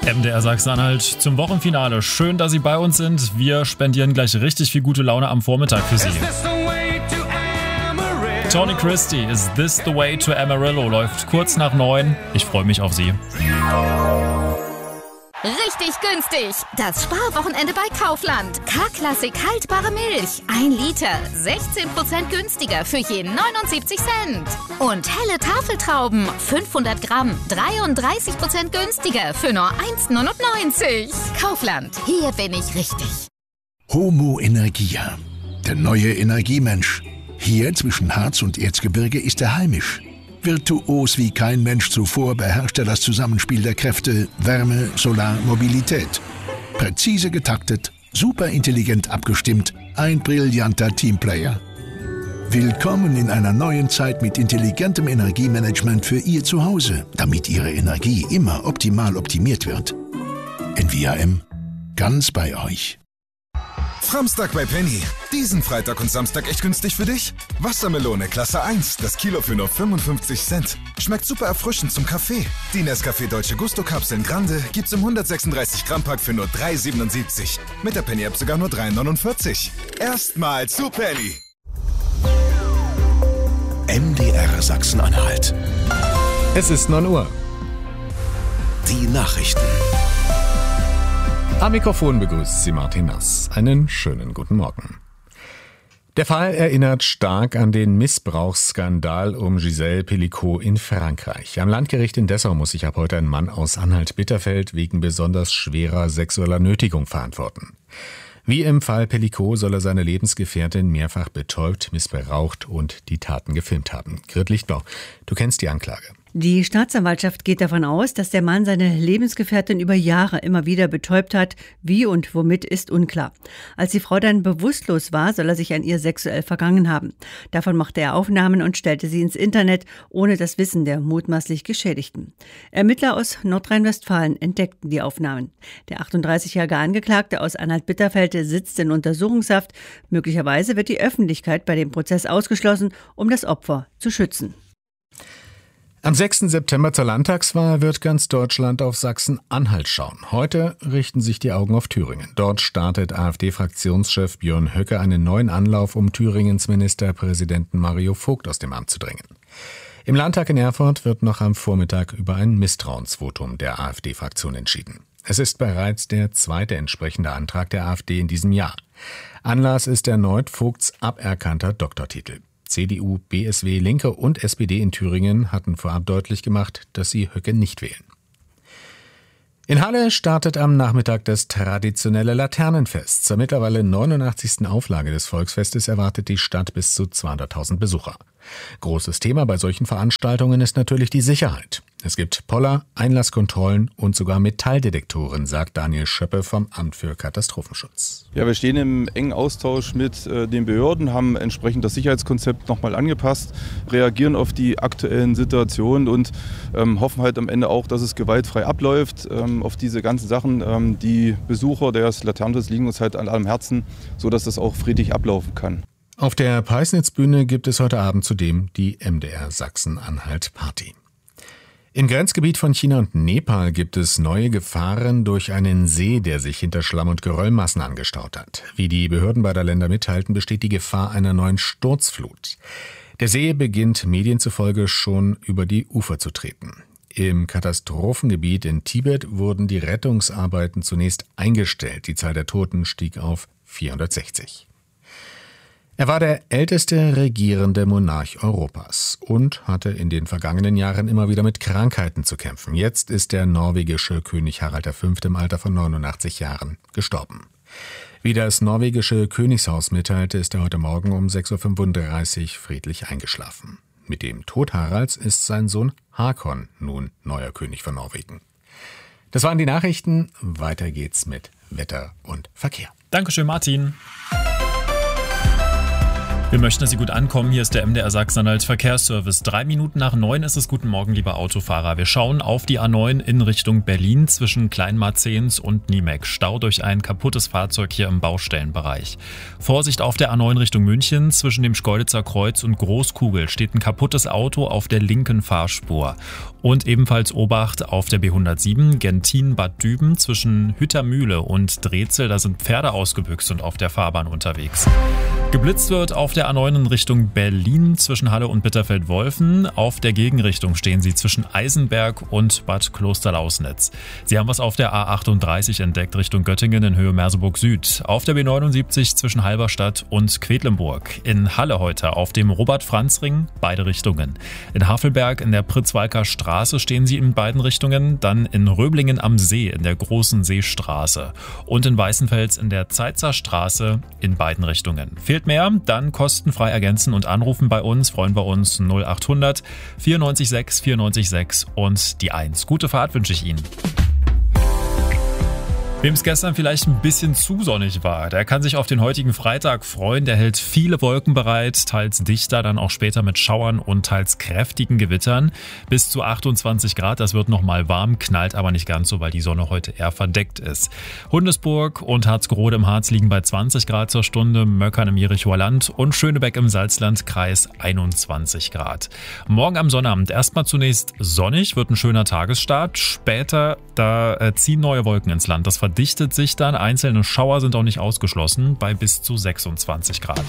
MDR Sachsen-Anhalt zum Wochenfinale. Schön, dass Sie bei uns sind. Wir spendieren gleich richtig viel gute Laune am Vormittag für Sie. Tony Christie, Is This the Way to Amarillo, läuft kurz nach 9. Ich freue mich auf Sie. Richtig günstig. Das Sparwochenende bei Kaufland. K-Klassik haltbare Milch. 1 Liter. 16% günstiger für je 79 Cent. Und helle Tafeltrauben. 500 Gramm. 33% günstiger für nur 1,99. Kaufland. Hier bin ich richtig. Homo Energia. Der neue Energiemensch. Hier zwischen Harz und Erzgebirge ist er heimisch. Virtuos wie kein Mensch zuvor beherrscht er das Zusammenspiel der Kräfte Wärme, Solar, Mobilität. Präzise getaktet, super intelligent abgestimmt, ein brillanter Teamplayer. Willkommen in einer neuen Zeit mit intelligentem Energiemanagement für Ihr Zuhause, damit Ihre Energie immer optimal optimiert wird. NVIM, ganz bei euch. Samstag bei Penny. Diesen Freitag und Samstag echt günstig für dich? Wassermelone Klasse 1, das Kilo für nur 55 Cent. Schmeckt super erfrischend zum Kaffee. Die Nescafé Dolce Gusto Kapseln Grande gibt's im 136 Gramm Pack für nur 3,77. Mit der Penny App sogar nur 3,49. Erstmal zu Penny. MDR Sachsen-Anhalt. Es ist 9 Uhr. Die Nachrichten. Am Mikrofon begrüßt Sie Martin Nass. Einen schönen guten Morgen. Der Fall erinnert stark an den Missbrauchsskandal um Gisèle Pelicot in Frankreich. Am Landgericht in Dessau muss sich ab heute ein Mann aus Anhalt-Bitterfeld wegen besonders schwerer sexueller Nötigung verantworten. Wie im Fall Pelicot soll er seine Lebensgefährtin mehrfach betäubt, missbraucht und die Taten gefilmt haben. Grit Lichtblau, du kennst die Anklage. Die Staatsanwaltschaft geht davon aus, dass der Mann seine Lebensgefährtin über Jahre immer wieder betäubt hat. Wie und womit ist unklar. Als die Frau dann bewusstlos war, soll er sich an ihr sexuell vergangen haben. Davon machte er Aufnahmen und stellte sie ins Internet, ohne das Wissen der mutmaßlich Geschädigten. Ermittler aus Nordrhein-Westfalen entdeckten die Aufnahmen. Der 38-jährige Angeklagte aus Anhalt-Bitterfeld sitzt in Untersuchungshaft. Möglicherweise wird die Öffentlichkeit bei dem Prozess ausgeschlossen, um das Opfer zu schützen. Am 6. September zur Landtagswahl wird ganz Deutschland auf Sachsen-Anhalt schauen. Heute richten sich die Augen auf Thüringen. Dort startet AfD-Fraktionschef Björn Höcke einen neuen Anlauf, um Thüringens Ministerpräsidenten Mario Vogt aus dem Amt zu drängen. Im Landtag in Erfurt wird noch am Vormittag über ein Misstrauensvotum der AfD-Fraktion entschieden. Es ist bereits der zweite entsprechende Antrag der AfD in diesem Jahr. Anlass ist erneut Vogts aberkannter Doktortitel. CDU, BSW, Linke und SPD in Thüringen hatten vorab deutlich gemacht, dass sie Höcke nicht wählen. In Halle startet am Nachmittag das traditionelle Laternenfest. Zur mittlerweile 89. Auflage des Volksfestes erwartet die Stadt bis zu 200.000 Besucher. Großes Thema bei solchen Veranstaltungen ist natürlich die Sicherheit. Es gibt Poller, Einlasskontrollen und sogar Metalldetektoren, sagt Daniel Schöppe vom Amt für Katastrophenschutz. Ja, wir stehen im engen Austausch mit den Behörden, haben entsprechend das Sicherheitskonzept nochmal angepasst, reagieren auf die aktuellen Situationen und hoffen halt am Ende auch, dass es gewaltfrei abläuft. Auf diese ganzen Sachen, die Besucher des Laternenfestes liegen uns halt an allem Herzen, sodass das auch friedlich ablaufen kann. Auf der Peisnitz-Bühne gibt es heute Abend zudem die MDR Sachsen-Anhalt-Party. Im Grenzgebiet von China und Nepal gibt es neue Gefahren durch einen See, der sich hinter Schlamm- und Geröllmassen angestaut hat. Wie die Behörden beider Länder mitteilten, besteht die Gefahr einer neuen Sturzflut. Der See beginnt Medien zufolge schon über die Ufer zu treten. Im Katastrophengebiet in Tibet wurden die Rettungsarbeiten zunächst eingestellt. Die Zahl der Toten stieg auf 460. Er war der älteste regierende Monarch Europas und hatte in den vergangenen Jahren immer wieder mit Krankheiten zu kämpfen. Jetzt ist der norwegische König Harald V. im Alter von 89 Jahren gestorben. Wie das norwegische Königshaus mitteilte, ist er heute Morgen um 6.35 Uhr friedlich eingeschlafen. Mit dem Tod Haralds ist sein Sohn Hakon nun neuer König von Norwegen. Das waren die Nachrichten. Weiter geht's mit Wetter und Verkehr. Dankeschön, Martin. Wir möchten, dass Sie gut ankommen. Hier ist der MDR Sachsen-Anhalt Verkehrsservice. 3 Minuten nach 9 ist es. Guten Morgen, liebe Autofahrer. Wir schauen auf die A9 in Richtung Berlin zwischen Kleinmarzehns und Niemek. Stau durch ein kaputtes Fahrzeug hier im Baustellenbereich. Vorsicht auf der A9 Richtung München. Zwischen dem Schkeuditzer Kreuz und Großkugel steht ein kaputtes Auto auf der linken Fahrspur. Und ebenfalls Obacht auf der B107 Gentin-Bad Düben zwischen Hüttermühle und Drezel. Da sind Pferde ausgebüxt und auf der Fahrbahn unterwegs. Geblitzt wird auf der A9 in Richtung Berlin zwischen Halle und Bitterfeld-Wolfen. Auf der Gegenrichtung stehen Sie zwischen Eisenberg und Bad Klosterlausnitz. Sie haben was auf der A38 entdeckt Richtung Göttingen in Höhe Merseburg Süd. Auf der B79 zwischen Halberstadt und Quedlinburg. In Halle heute auf dem Robert-Franz-Ring beide Richtungen. In Havelberg in der Pritzwalker Straße stehen Sie in beiden Richtungen. Dann in Röblingen am See in der Großen Seestraße. Und in Weißenfels in der Zeitzer Straße in beiden Richtungen. Fehlt mehr? Dann kostenfrei ergänzen und anrufen bei uns. Freuen wir uns 0800 94 6 94 6 und die 1. Gute Fahrt wünsche ich Ihnen. Wem es gestern vielleicht ein bisschen zu sonnig war, der kann sich auf den heutigen Freitag freuen. Der hält viele Wolken bereit, teils dichter, dann auch später mit Schauern und teils kräftigen Gewittern. Bis zu 28 Grad, das wird nochmal warm, knallt aber nicht ganz so, weil die Sonne heute eher verdeckt ist. Hundesburg und Harzgerode im Harz liegen bei 20 Grad zur Stunde, Möckern im Jerichoer Land und Schönebeck im Salzlandkreis 21 Grad. Morgen am Sonnabend erstmal zunächst sonnig, wird ein schöner Tagesstart. Später, da ziehen neue Wolken ins Land. Das verdichtet sich dann. Einzelne Schauer sind auch nicht ausgeschlossen bei bis zu 26 Grad.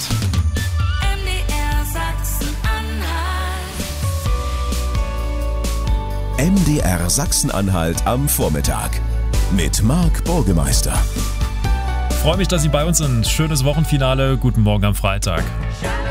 MDR Sachsen-Anhalt am Vormittag mit Marc Burgemeister. Ich freue mich, dass Sie bei uns sind. Schönes Wochenfinale. Guten Morgen am Freitag.